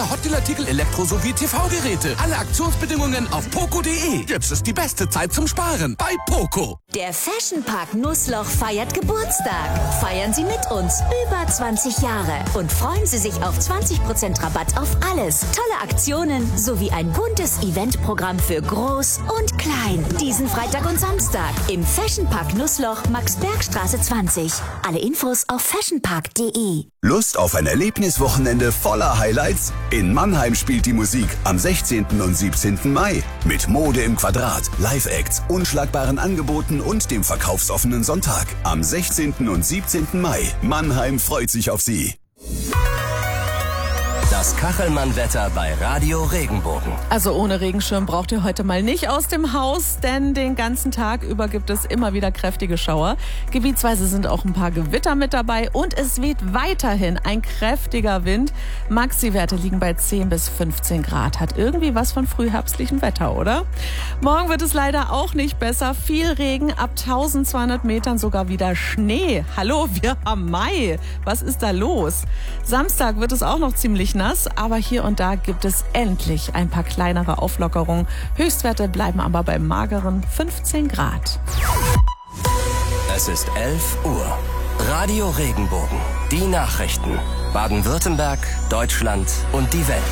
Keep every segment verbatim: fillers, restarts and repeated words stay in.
Designer Hotdeal-Artikel, Elektro- sowie T V-Geräte. Alle Aktionsbedingungen auf poco punkt de. Jetzt ist die beste Zeit zum Sparen bei Poco. Der Fashion Park Nussloch feiert Geburtstag. Feiern Sie mit uns über zwanzig Jahre und freuen Sie sich auf zwanzig Prozent Rabatt auf alles. Tolle Aktionen sowie ein buntes Eventprogramm für Groß und Klein. Diesen Freitag und Samstag im Fashion Park Nussloch, Maxbergstraße zwanzig. Alle Infos auf fashionpark punkt de. Lust auf ein Erlebniswochenende voller Highlights? In Mannheim spielt die Musik am sechzehnten und siebzehnten Mai. Mit Mode im Quadrat, Live-Acts, unschlagbaren Angeboten und dem verkaufsoffenen Sonntag. Am sechzehnten und siebzehnten Mai. Mannheim freut sich auf Sie. Das Kachelmann-Wetter bei Radio Regenbogen. Also ohne Regenschirm braucht ihr heute mal nicht aus dem Haus, denn den ganzen Tag über gibt es immer wieder kräftige Schauer. Gebietsweise sind auch ein paar Gewitter mit dabei und es weht weiterhin ein kräftiger Wind. Maxi-Werte liegen bei zehn bis fünfzehn Grad. Hat irgendwie was von frühherbstlichem Wetter, oder? Morgen wird es leider auch nicht besser. Viel Regen, ab eintausendzweihundert Metern sogar wieder Schnee. Hallo, wir haben Mai. Was ist da los? Samstag wird es auch noch ziemlich nass, aber hier und da gibt es endlich ein paar kleinere Auflockerungen. Höchstwerte bleiben aber bei mageren fünfzehn Grad. Es ist elf Uhr. Radio Regenbogen. Die Nachrichten. Baden-Württemberg, Deutschland und die Welt.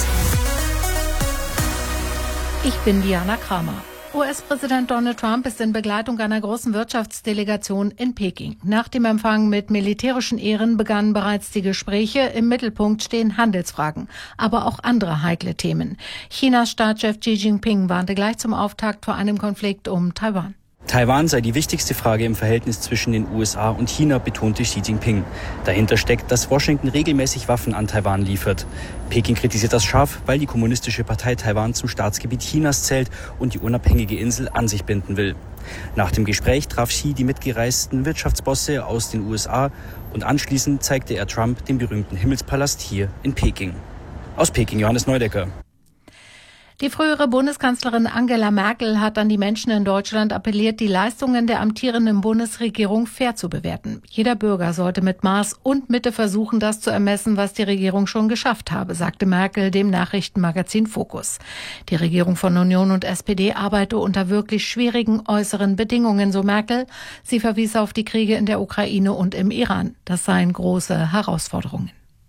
Ich bin Diana Kramer. U S-Präsident Donald Trump ist in Begleitung einer großen Wirtschaftsdelegation in Peking. Nach dem Empfang mit militärischen Ehren begannen bereits die Gespräche. Im Mittelpunkt stehen Handelsfragen, aber auch andere heikle Themen. Chinas Staatschef Xi Jinping warnte gleich zum Auftakt vor einem Konflikt um Taiwan. Taiwan sei die wichtigste Frage im Verhältnis zwischen den U S A und China, betonte Xi Jinping. Dahinter steckt, dass Washington regelmäßig Waffen an Taiwan liefert. Peking kritisiert das scharf, weil die Kommunistische Partei Taiwan zum Staatsgebiet Chinas zählt und die unabhängige Insel an sich binden will. Nach dem Gespräch traf Xi die mitgereisten Wirtschaftsbosse aus den U S A und anschließend zeigte er Trump den berühmten Himmelspalast hier in Peking. Aus Peking, Johannes Neudecker. Die frühere Bundeskanzlerin Angela Merkel hat an die Menschen in Deutschland appelliert, die Leistungen der amtierenden Bundesregierung fair zu bewerten. Jeder Bürger sollte mit Maß und Mitte versuchen, das zu ermessen, was die Regierung schon geschafft habe, sagte Merkel dem Nachrichtenmagazin Focus. Die Regierung von Union und S P D arbeite unter wirklich schwierigen äußeren Bedingungen, so Merkel. Sie verwies auf die Kriege in der Ukraine und im Iran. Das seien große Herausforderungen.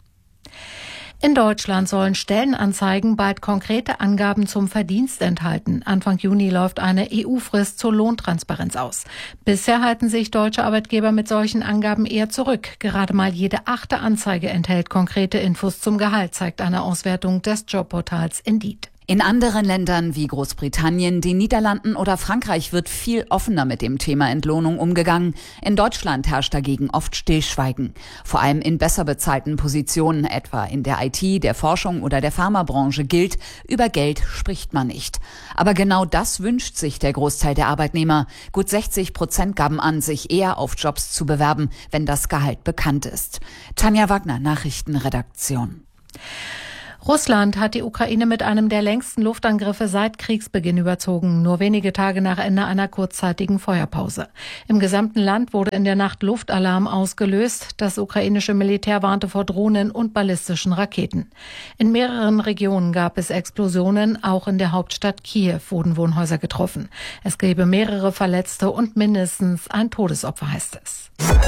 In Deutschland sollen Stellenanzeigen bald konkrete Angaben zum Verdienst enthalten. Anfang Juni läuft eine E U-Frist zur Lohntransparenz aus. Bisher halten sich deutsche Arbeitgeber mit solchen Angaben eher zurück. Gerade mal jede achte Anzeige enthält konkrete Infos zum Gehalt, zeigt eine Auswertung des Jobportals Indeed. In anderen Ländern wie Großbritannien, den Niederlanden oder Frankreich wird viel offener mit dem Thema Entlohnung umgegangen. In Deutschland herrscht dagegen oft Stillschweigen. Vor allem in besser bezahlten Positionen, etwa in der I T, der Forschung oder der Pharmabranche, gilt, über Geld spricht man nicht. Aber genau das wünscht sich der Großteil der Arbeitnehmer. Gut sechzig Prozent gaben an, sich eher auf Jobs zu bewerben, wenn das Gehalt bekannt ist. Tanja Wagner, Nachrichtenredaktion. Russland hat die Ukraine mit einem der längsten Luftangriffe seit Kriegsbeginn überzogen, nur wenige Tage nach Ende einer kurzzeitigen Feuerpause. Im gesamten Land wurde in der Nacht Luftalarm ausgelöst. Das ukrainische Militär warnte vor Drohnen und ballistischen Raketen. In mehreren Regionen gab es Explosionen, auch in der Hauptstadt Kiew wurden Wohnhäuser getroffen. Es gäbe mehrere Verletzte und mindestens ein Todesopfer, heißt es.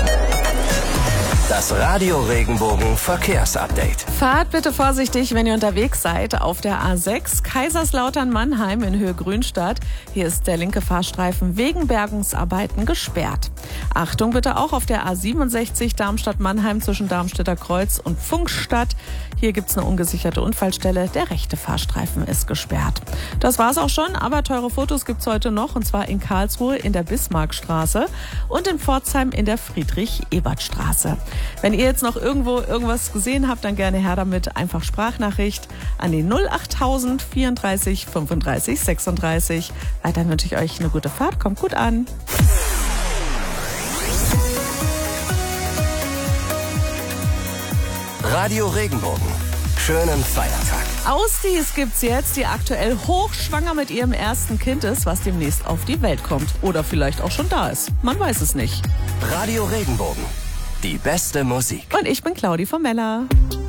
Das Radio Regenbogen Verkehrsupdate. Fahrt bitte vorsichtig, wenn ihr unterwegs seid. Auf der A sechs Kaiserslautern-Mannheim in Höhe Grünstadt. Hier ist der linke Fahrstreifen wegen Bergungsarbeiten gesperrt. Achtung bitte auch auf der A siebenundsechzig Darmstadt-Mannheim zwischen Darmstädter Kreuz und Funkstadt. Hier gibt's eine ungesicherte Unfallstelle. Der rechte Fahrstreifen ist gesperrt. Das war's auch schon, aber teure Fotos gibt's heute noch. Und zwar in Karlsruhe in der Bismarckstraße und in Pforzheim in der Friedrich-Ebert-Straße. Wenn ihr jetzt noch irgendwo irgendwas gesehen habt, dann gerne her damit. Einfach Sprachnachricht an die null achttausend vierunddreißig fünfunddreißig sechsunddreißig. Weiterhin wünsche ich euch eine gute Fahrt. Kommt gut an. Radio Regenbogen. Schönen Feiertag. Ausdies gibt's jetzt, die aktuell hochschwanger mit ihrem ersten Kind ist, was demnächst auf die Welt kommt. Oder vielleicht auch schon da ist. Man weiß es nicht. Radio Regenbogen. Die beste Musik. Und ich bin Claudi von Meller.